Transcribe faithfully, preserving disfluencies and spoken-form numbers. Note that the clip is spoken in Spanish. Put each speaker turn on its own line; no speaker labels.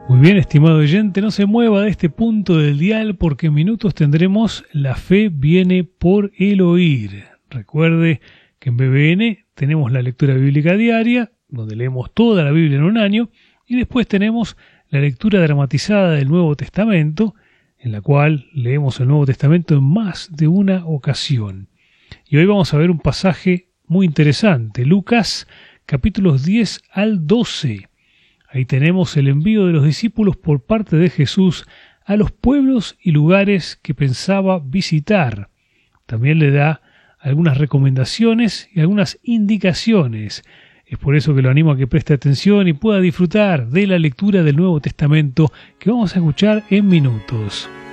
Muy bien, estimado oyente, no se mueva de este punto del dial porque en minutos tendremos La fe viene por el oír. Recuerde que en B B N tenemos la lectura bíblica diaria, donde leemos toda la Biblia en un año, y después tenemos la lectura dramatizada del Nuevo Testamento, en la cual leemos el Nuevo Testamento en más de una ocasión. Y hoy vamos a ver un pasaje muy interesante, Lucas capítulos diez al doce. Ahí tenemos el envío de los discípulos por parte de Jesús a los pueblos y lugares que pensaba visitar. También le da algunas recomendaciones y algunas indicaciones. Es por eso que lo animo a que preste atención y pueda disfrutar de la lectura del Nuevo Testamento que vamos a escuchar en minutos.